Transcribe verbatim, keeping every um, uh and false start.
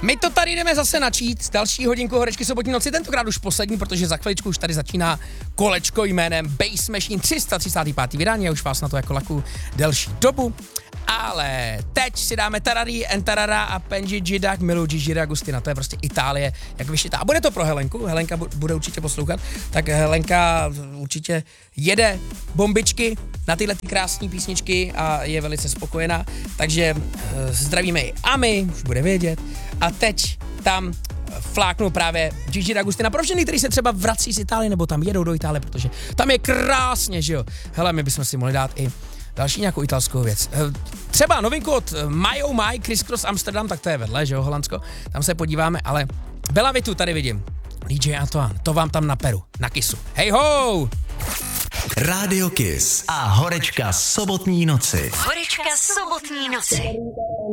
My to tady jdeme zase načít, další hodinku Horečky sobotní noci, tentokrát už poslední, protože za chviličku už tady začíná kolečko jménem Bass Machine tři sta třicátý pátý vydání, já už vás na to jako laku delší dobu. Ale teď si dáme Tarari, Entarara a Penji Jidak, miluji Gigi D'Agostina, to je prostě Itálie, jak vyšitá. A bude to pro Helenku, Helenka bude určitě poslouchat, tak Helenka určitě jede bombičky na tyhle ty krásné písničky a je velice spokojená, takže zdravíme i Ami, už bude vědět. A teď tam fláknou právě Gigi D'Agostina pro ženy, který se třeba vrací z Itálie nebo tam jedou do Itálie, protože tam je krásně, že jo. Hele, my bychom si mohli dát i další nějakou italskou věc. Třeba novinku od My Oh My, Criss Cross Amsterdam, tak to je vedle, že jo, Holandsko. Tam se podíváme, ale Bella Vitu tady vidím. D J Antoine, to vám tam naperu, na Kissu. Hej ho! Rádio Kiss a Horečka sobotní noci. Horečka sobotní noci.